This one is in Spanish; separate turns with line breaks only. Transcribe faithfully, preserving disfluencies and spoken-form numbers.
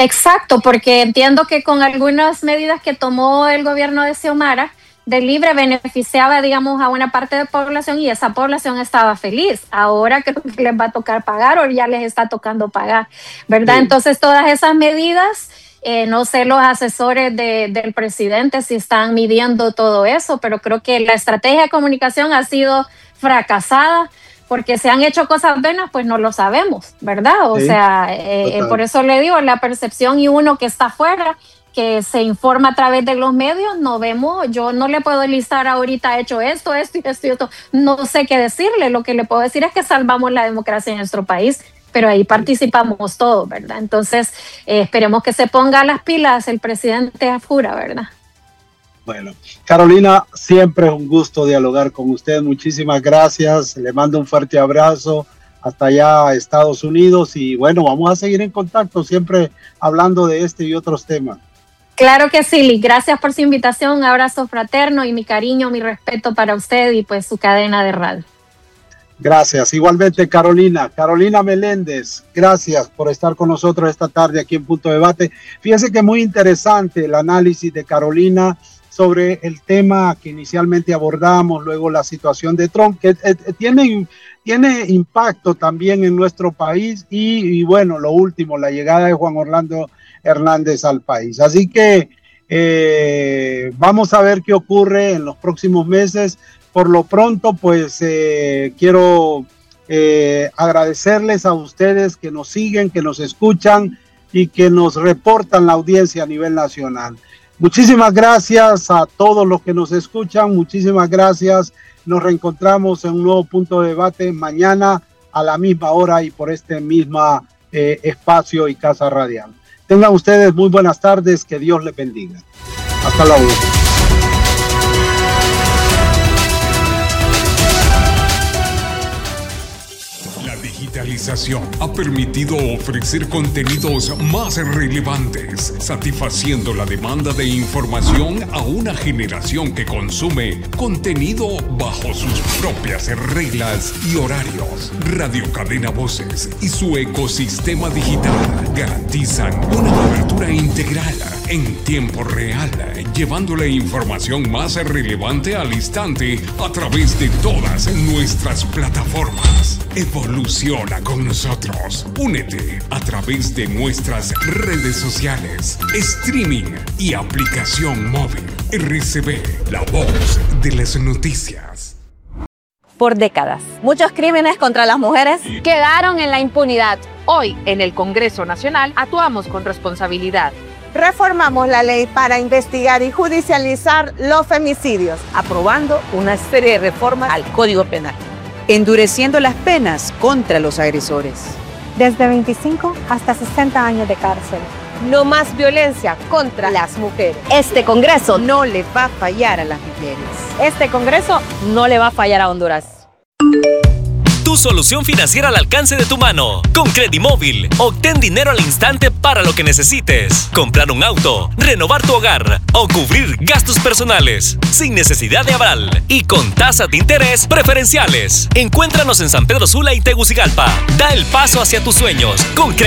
Exacto, porque entiendo que con algunas medidas que tomó el gobierno de Xiomara, de libre beneficiaba, digamos, a una parte de población y esa población estaba feliz. Ahora creo que les va a tocar pagar o ya les está tocando pagar, ¿verdad? Sí. Entonces, todas esas medidas, eh, no sé los asesores de, del presidente si están midiendo todo eso, pero creo que la estrategia de comunicación ha sido fracasada. Porque se han hecho cosas buenas, pues no lo sabemos, ¿verdad? O sí, sea, eh, por eso le digo, la percepción y uno que está afuera, que se informa a través de los medios, no vemos, yo no le puedo listar ahorita, he hecho esto, esto y esto y esto, no sé qué decirle, lo que le puedo decir es que salvamos la democracia en nuestro país, pero ahí participamos todos, ¿verdad? Entonces, eh, esperemos que se ponga las pilas el presidente Afura, ¿verdad?
Bueno, Carolina, siempre es un gusto dialogar con usted. Muchísimas gracias. Le mando un fuerte abrazo hasta allá a Estados Unidos y bueno, vamos a seguir en contacto, siempre hablando de este y otros temas.
Claro que sí, Liz. Gracias por su invitación. Un abrazo fraterno y mi cariño, mi respeto para usted y pues su cadena de radio.
Gracias. Igualmente, Carolina. Carolina Meléndez, gracias por estar con nosotros esta tarde aquí en Punto Debate. Fíjese que muy interesante el análisis de Carolina sobre el tema que inicialmente abordamos, luego la situación de Trump, que eh, tiene, tiene impacto también en nuestro país y, y bueno, lo último, la llegada de Juan Orlando Hernández al país. Así que eh, vamos a ver qué ocurre en los próximos meses. Por lo pronto, pues eh, quiero eh, agradecerles a ustedes que nos siguen, que nos escuchan y que nos reportan la audiencia a nivel nacional. Muchísimas gracias a todos los que nos escuchan, muchísimas gracias. Nos reencontramos en un nuevo Punto de Debate mañana a la misma hora y por este mismo eh, espacio y casa radial. Tengan ustedes muy buenas tardes, que Dios les bendiga. Hasta luego.
La digitalización ha permitido ofrecer contenidos más relevantes, satisfaciendo la demanda de información a una generación que consume contenido bajo sus propias reglas y horarios. Radio Cadena Voces y su ecosistema digital garantizan una cobertura integral en tiempo real, llevando la información más relevante al instante a través de todas nuestras plataformas. Evoluciona con nosotros. Únete a través de nuestras redes sociales, streaming y aplicación móvil. R C B, la voz de las noticias.
Por décadas, muchos crímenes contra las mujeres quedaron en la impunidad.
Hoy, en el Congreso Nacional, actuamos con responsabilidad.
Reformamos la ley para investigar y judicializar los femicidios,
aprobando una serie de reformas al Código Penal, endureciendo las penas contra los agresores.
Desde veinticinco hasta sesenta años de cárcel.
No más violencia contra las mujeres.
Este Congreso no le va a fallar a las mujeres.
Este Congreso no le va a fallar a Honduras.
Tu solución financiera al alcance de tu mano. Con Credimóvil, obtén dinero al instante para lo que necesites. Comprar un auto, renovar tu hogar o cubrir gastos personales. Sin necesidad de aval y con tasas de interés preferenciales. Encuéntranos en San Pedro Sula y Tegucigalpa. Da el paso hacia tus sueños con